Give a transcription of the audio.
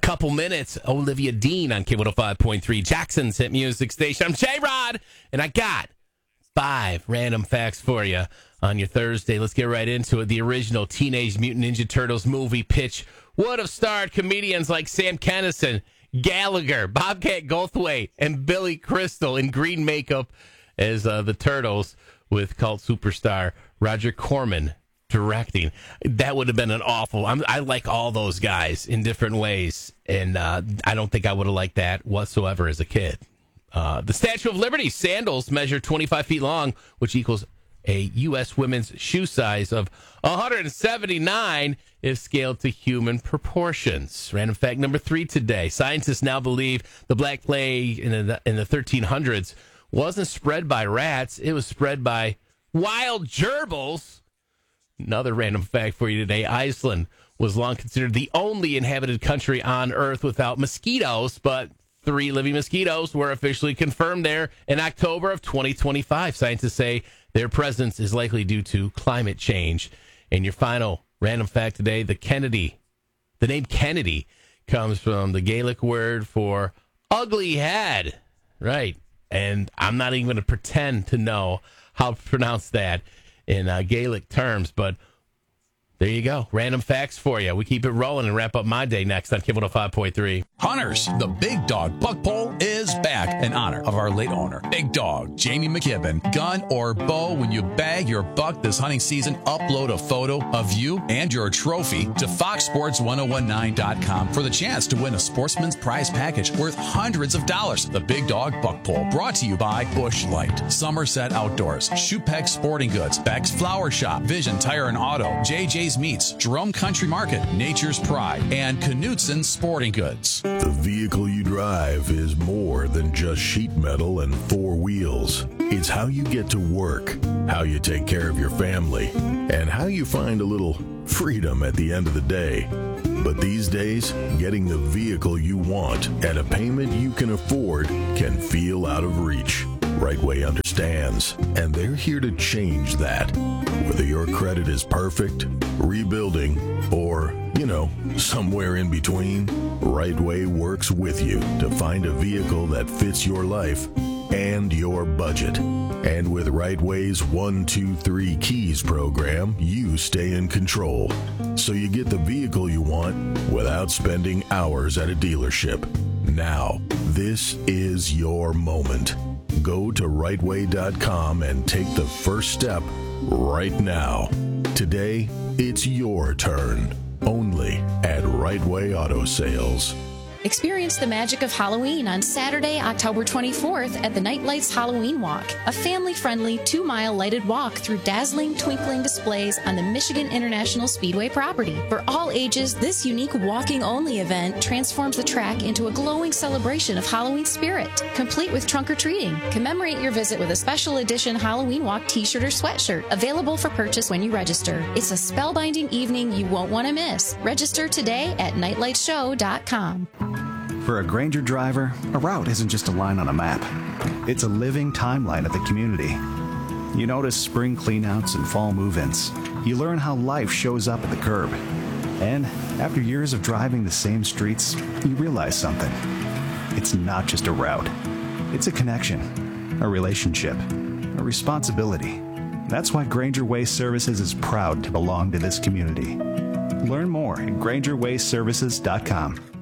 couple minutes, Olivia Dean on K105.3, Jackson's hit music station. I'm J-Rod, and I got 5 random facts for you on your Thursday. Let's get right into it. The original Teenage Mutant Ninja Turtles movie pitch would have starred comedians like Sam Kinison, Gallagher, Bobcat Goldthwait, and Billy Crystal in green makeup as the Turtles, with cult superstar Roger Corman directing. That would have been an awful... I like all those guys in different ways, and I don't think I would have liked that whatsoever as a kid. The Statue of Liberty sandals measure 25 feet long, which equals a U.S. women's shoe size of 179 if scaled to human proportions. Random fact number 3 today. Scientists now believe the Black Plague in the 1300s wasn't spread by rats. It was spread by wild gerbils. Another random fact for you today. Iceland was long considered the only inhabited country on Earth without mosquitoes, but 3 living mosquitoes were officially confirmed there in October of 2025. Scientists say their presence is likely due to climate change. And your final random fact today, the name Kennedy comes from the Gaelic word for ugly head. Right. And I'm not even going to pretend to know how to pronounce that in Gaelic terms, but there you go. Random facts for you. We keep it rolling and wrap up my day next on K105.3. Hunters, the Big Dog Buck Pole is back in honor of our late owner, Big Dog Jamie McKibben. Gun or bow, when you bag your buck this hunting season, upload a photo of you and your trophy to foxsports1019.com for the chance to win a Sportsman's Prize package worth hundreds of dollars. The Big Dog Buck Pole, brought to you by Busch Light, Somerset Outdoors, Shoepeg Sporting Goods, Beck's Flower Shop, Vision Tire and Auto, JJ's Meats, Jerome Country Market, Nature's Pride, and Knutson Sporting Goods. The vehicle you drive is more than just sheet metal and 4 wheels. It's how you get to work, how you take care of your family, and how you find a little freedom at the end of the day. But these days, getting the vehicle you want at a payment you can afford can feel out of reach. Rightway understands, and they're here to change that. Whether your credit is perfect, rebuilding, or, somewhere in between, Rightway works with you to find a vehicle that fits your life and your budget. And with Rightway's 1, 2, 3 Keys program, you stay in control. So you get the vehicle you want without spending hours at a dealership. Now, this is your moment. Go to rightway.com and take the first step right now. Today, it's your turn. Only at Rightway Auto Sales. Experience the magic of Halloween on Saturday, October 24th at the Night Lights Halloween Walk, a family-friendly 2-mile lighted walk through dazzling, twinkling displays on the Michigan International Speedway property. For all ages, this unique walking-only event transforms the track into a glowing celebration of Halloween spirit, complete with trunk-or-treating. Commemorate your visit with a special edition Halloween Walk t-shirt or sweatshirt, available for purchase when you register. It's a spellbinding evening you won't want to miss. Register today at nightlightshow.com. For a Grainger driver, a route isn't just a line on a map. It's a living timeline of the community. You notice spring cleanouts and fall move-ins. You learn how life shows up at the curb. And after years of driving the same streets, you realize something. It's not just a route. It's a connection, a relationship, a responsibility. That's why Grainger Waste Services is proud to belong to this community. Learn more at GraingerWasteServices.com.